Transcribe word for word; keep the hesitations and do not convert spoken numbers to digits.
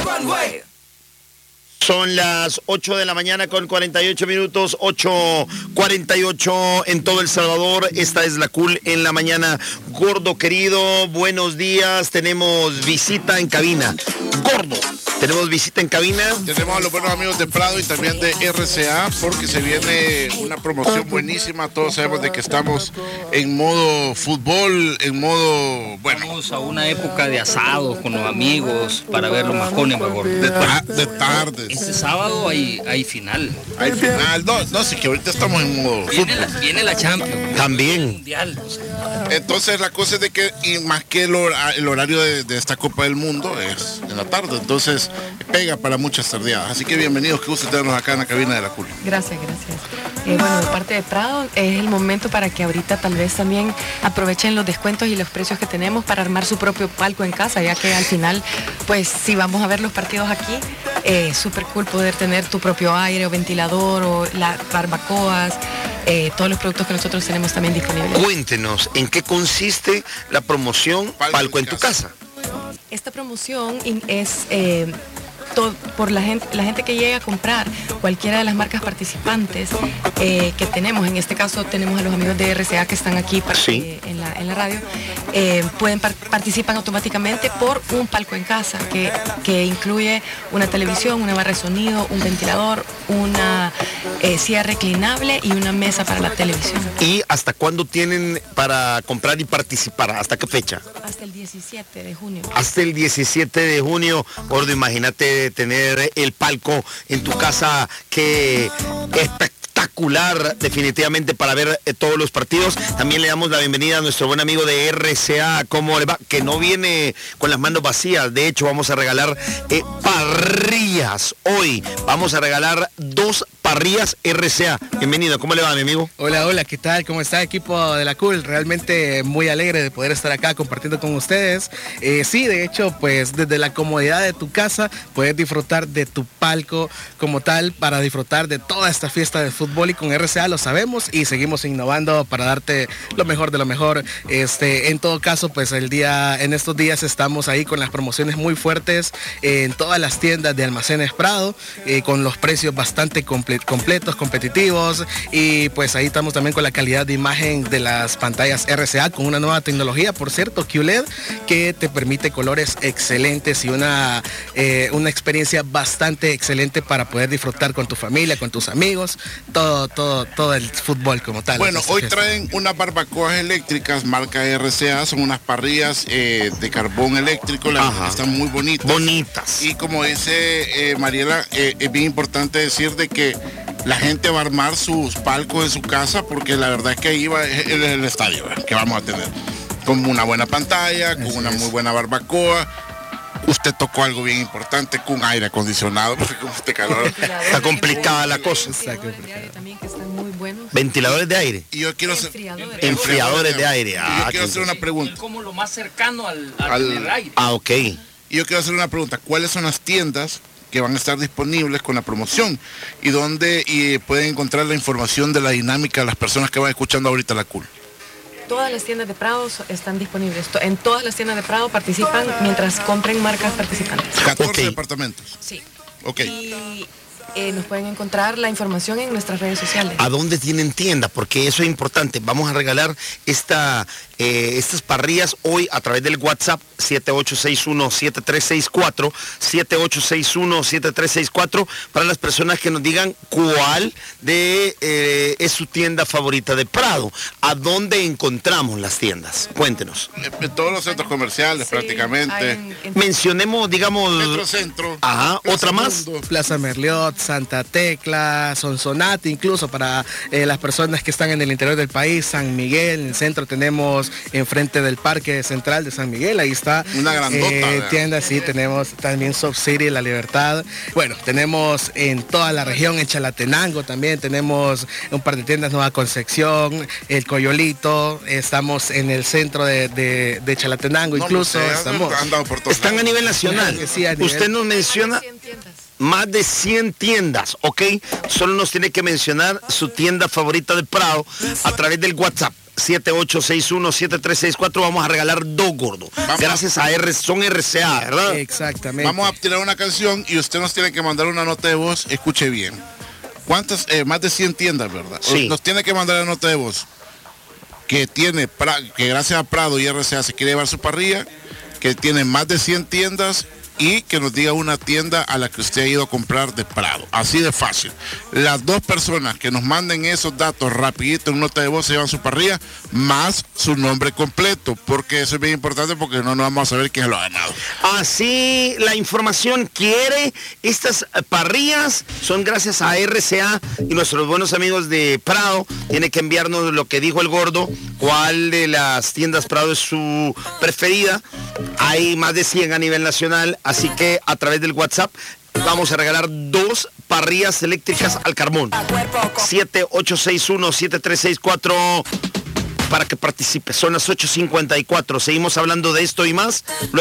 Son las ocho de la mañana con cuarenta y ocho minutos, ocho cuarenta y ocho en todo El Salvador. Esta es La Cool en la mañana. Gordo querido, buenos días. Tenemos visita en cabina. Gordo, tenemos visita en cabina. Tenemos a los buenos amigos de Prado y también de R C A, porque se viene una promoción buenísima. Todos sabemos de que estamos en modo fútbol, en modo, bueno. Vamos a una época de asado con los amigos para ver los majones, gordo. De, ta de tardes. Este sábado hay, hay final. Hay final. No, no, sí que ahorita estamos en modo Viene la, viene la Champions. También. Mundial. O sea. Entonces la cosa es de que, y más que el, hor el horario de, de esta Copa del Mundo es en la tarde. Entonces pega para muchas tardeadas. Así que bienvenidos, que gusto tenernos acá en la cabina de La Cool. Gracias, gracias. Eh, bueno, de parte de Prado es el momento para que ahorita tal vez también aprovechen los descuentos y los precios que tenemos para armar su propio palco en casa, ya que al final, pues si vamos a ver los partidos aquí, es eh, súper cool poder tener tu propio aire o ventilador o las barbacoas, eh, todos los productos que nosotros tenemos también disponibles. Cuéntenos, ¿en qué consiste la promoción Palco, Palco en tu casa? Esta promoción es... Eh, Todo, por la gente, la gente que llega a comprar cualquiera de las marcas participantes eh, que tenemos, en este caso tenemos a los amigos de R C A que están aquí para, sí. eh, en, la, en la radio, eh, pueden par participan automáticamente por un palco en casa que, que incluye una televisión, una barra de sonido, un ventilador, una eh, silla reclinable y una mesa para la televisión. ¿Y hasta cuándo tienen para comprar y participar? ¿Hasta qué fecha? Hasta el diecisiete de junio. Hasta el diecisiete de junio, gordo, imagínate tener el palco en tu casa, que espectacular definitivamente para ver eh, todos los partidos. También le damos la bienvenida a nuestro buen amigo de R C A, ¿cómo le va? Que no viene con las manos vacías. De hecho, vamos a regalar eh, parrillas. Hoy vamos a regalar dos parrillas R C A. Bienvenido, ¿cómo le va, mi amigo? Hola, hola, ¿qué tal? ¿Cómo está, equipo de La Cool? Realmente muy alegre de poder estar acá compartiendo con ustedes. Eh, sí, de hecho, pues desde la comodidad de tu casa puedes disfrutar de tu palco como tal para disfrutar de toda esta fiesta de fútbol, y con R C A lo sabemos y seguimos innovando para darte lo mejor de lo mejor. Este, en todo caso, pues el día, en estos días estamos ahí con las promociones muy fuertes eh, en todas las tiendas de Almacenes Prado, eh, con los precios bastante completos completos, competitivos, y pues ahí estamos también con la calidad de imagen de las pantallas R C A con una nueva tecnología, por cierto, Q L E D, que te permite colores excelentes y una, eh, una experiencia bastante excelente para poder disfrutar con tu familia, con tus amigos, todo, todo, todo el fútbol como tal. Bueno, hoy fiesta. traen unas barbacoas eléctricas marca R C A, son unas parrillas eh, de carbón eléctrico, la verdad, están muy bonitas. Bonitas. Y como dice eh, Mariela, eh, es bien importante decir de que la gente va a armar sus palcos en su casa, porque la verdad es que ahí va el, el estadio que vamos a tener, con una buena pantalla, con una muy buena barbacoa. Usted tocó algo bien importante, con aire acondicionado, porque con este calor está complicada la cosa. Ventiladores de aire también que están muy buenos. Ventiladores de aire. Y yo quiero hacer Enfriadores. Enfriadores de aire. Ah, y yo quiero que... hacer una pregunta. Es como lo más cercano al, al, Al... aire. Ah, ok. Y yo quiero hacer una pregunta. ¿Cuáles son las tiendas que van a estar disponibles con la promoción y dónde y pueden encontrar la información de la dinámica de las personas que van escuchando ahorita La Cool? Todas las tiendas de Prado están disponibles. En todas las tiendas de Prado participan mientras compren marcas participantes. catorce Okay. departamentos. Sí. Ok. Y eh, nos pueden encontrar la información en nuestras redes sociales. ¿A dónde tienen tienda? Porque eso es importante. Vamos a regalar esta, eh, estas parrillas hoy a través del WhatsApp siete ocho seis uno, siete tres seis cuatro, siete ocho seis uno, siete tres seis cuatro, para las personas que nos digan cuál de, eh, es su tienda favorita de Prado. ¿A dónde encontramos las tiendas? Cuéntenos. En todos los centros comerciales, Sí, prácticamente. hay en- en- Mencionemos, digamos... Metrocentro. Ajá, Plaza ¿otra más? Mundo. Plaza Merliot, Santa Tecla, Sonsonate, incluso para eh, las personas que están en el interior del país, San Miguel, en el centro tenemos enfrente del Parque Central de San Miguel, ahí está Una grandota, eh, ¿verdad? tienda, sí, tenemos también Soft City, La Libertad. Bueno, tenemos en toda la región, en Chalatenango también tenemos un par de tiendas, Nueva Concepción, El Coyolito, estamos en el centro de, de, de Chalatenango, No incluso lo sé, estamos... han dado por todos Están a lados. nivel nacional. Sí, sí, a nivel- Usted nos menciona cien tiendas. más de cien tiendas, ¿ok? Solo nos tiene que mencionar su tienda favorita de Prado a través del WhatsApp. siete ocho seis uno siete tres seis cuatro. Vamos a regalar dos gordos. Vamos. Gracias a R, son R C A, ¿verdad? Exactamente. Vamos a tirar una canción y usted nos tiene que mandar una nota de voz. Escuche bien. ¿Cuántas? Eh, más de cien tiendas, ¿verdad? Sí. Nos tiene que mandar la nota de voz. Que tiene, que gracias a Prado y R C A se quiere llevar su parrilla. Que tiene más de cien tiendas. Y que nos diga una tienda a la que usted ha ido a comprar de Prado. Así de fácil. Las dos personas que nos manden esos datos rapidito en nota de voz se llevan su parrilla más su nombre completo. Porque eso es bien importante porque no nos vamos a saber quién lo ha ganado. Así la información quiere. Estas parrillas son gracias a R C A y nuestros buenos amigos de Prado. Tiene que enviarnos lo que dijo el gordo. Cuál de las tiendas Prado es su preferida. Hay más de cien a nivel nacional. Así que a través del WhatsApp vamos a regalar dos parrillas eléctricas al carbón. siete ocho seis uno siete tres seis cuatro para que participe. Son las ocho cincuenta y cuatro. Seguimos hablando de esto y más.